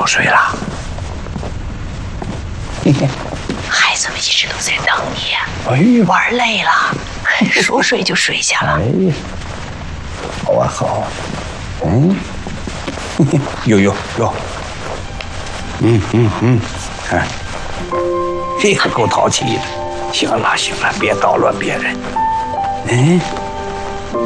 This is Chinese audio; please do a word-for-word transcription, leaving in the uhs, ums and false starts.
睡了。 嘿嘿， 孩子们一直都在等你。 哎呦， 玩累了，说睡就睡下了。 哎呀，好啊好啊，嗯，嘿嘿，有有有，嗯嗯嗯，看，这个够淘气的。行了行了，别捣乱别人。嗯。